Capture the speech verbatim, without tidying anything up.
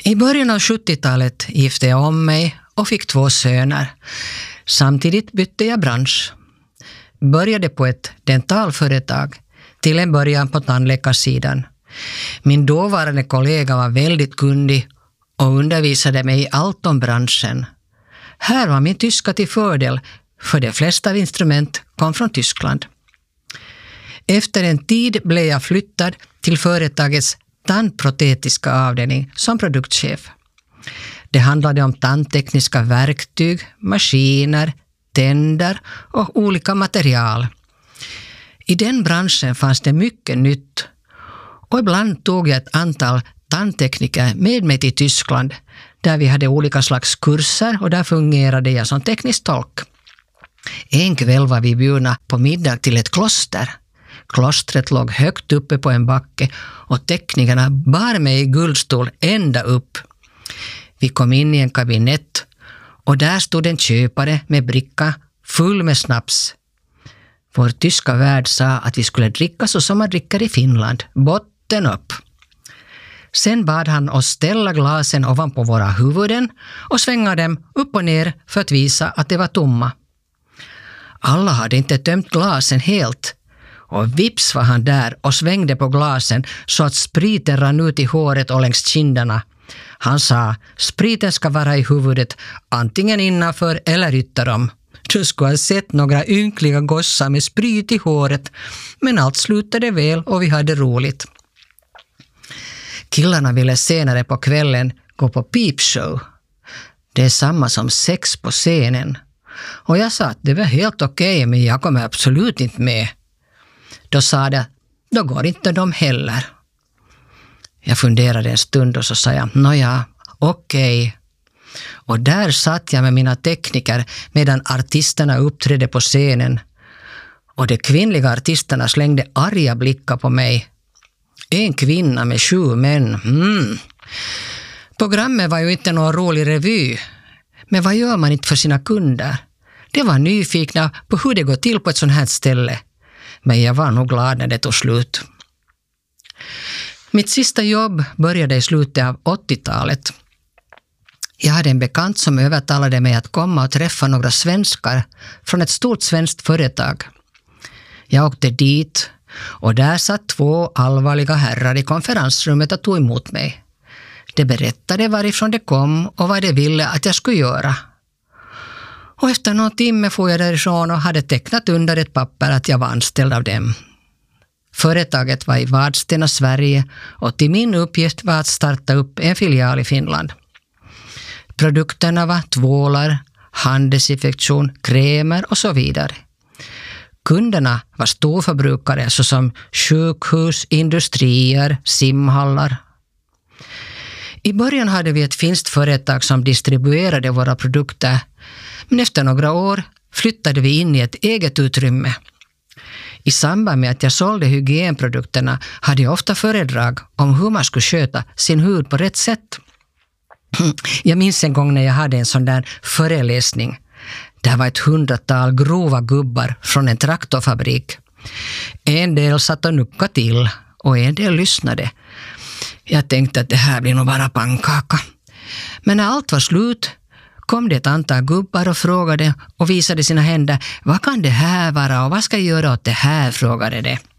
I början av sjuttiotalet gifte jag om mig och fick två söner. Samtidigt bytte jag bransch. Började på ett dentalföretag, till en början på tandläkarsidan. Min dåvarande kollega var väldigt kunnig och undervisade mig i allt om branschen. Här var min tyska till fördel, för de flesta av instrument kom från Tyskland. Efter en tid blev jag flyttad till företagets tandprotetiska avdelning som produktchef. Det handlade om tandtekniska verktyg, maskiner, tänder och olika material. I den branschen fanns det mycket nytt och ibland tog jag ett antal tandtekniker med mig till Tyskland där vi hade olika slags kurser och där fungerade jag som teknisk tolk. En kväll var vi bjudna på middag till ett kloster. Klostret låg högt uppe på en backe och teknikerna bar mig i guldstol ända upp. Vi kom in i en kabinett och där stod en köpare med bricka full med snaps. Vår tyska värd sa att vi skulle dricka så som man dricker i Finland, botten upp. Sen bad han oss ställa glasen ovanpå våra huvuden och svänga dem upp och ner för att visa att de var tomma. Alla hade inte tömt glasen helt. Och vips var han där och svängde på glasen så att spriten rann ut i håret och längs kinderna. Han sa, spriten ska vara i huvudet, antingen innanför eller ytterom. Du skulle ha sett några ynkliga gossar med sprit i håret, men allt slutade väl och vi hade roligt. Killarna ville senare på kvällen gå på peepshow. Det är samma som sex på scenen. Och jag sa att det var helt okej, men jag kommer absolut inte med. Då sa de, då går inte de heller. Jag funderade en stund och så sa jag, nåja, okej. Och där satt jag med mina tekniker medan artisterna uppträdde på scenen. Och de kvinnliga artisterna slängde arga blickar på mig. En kvinna med sju män. Mm. Programmet var ju inte någon rolig revy. Men vad gör man inte för sina kunder? De var nyfikna på hur det går till på ett sånt här ställe. Men jag var nog glad när det tog slut. Mitt sista jobb började i slutet av åttiotalet. Jag hade en bekant som övertalade mig att komma och träffa några svenskar från ett stort svenskt företag. Jag åkte dit och där satt två allvarliga herrar i konferensrummet och tog emot mig. De berättade varifrån de kom och vad de ville att jag skulle göra. Och efter någon timme får jag därifrån och hade tecknat under ett papper att jag var anställd av dem. Företaget var i Vadstena, Sverige, och till min uppgift var att starta upp en filial i Finland. Produkterna var tvålar, handdesinfektion, krämer och så vidare. Kunderna var storförbrukare såsom sjukhus, industrier, simhallar. I början hade vi ett finskt företag som distribuerade våra produkter, men efter några år flyttade vi in i ett eget utrymme. I samband med att jag sålde hygienprodukterna hade jag ofta föredrag om hur man skulle sköta sin hud på rätt sätt. Jag minns en gång när jag hade en sån där föreläsning. Det var ett hundratal grova gubbar från en traktorfabrik. En del satt och nuckade till och en del lyssnade. Jag tänkte att det här blir nog bara pannkaka. Men när allt var slut kom det ett antal gubbar och frågade och visade sina händer. Vad kan det här vara och vad ska jag göra åt det här, frågade det.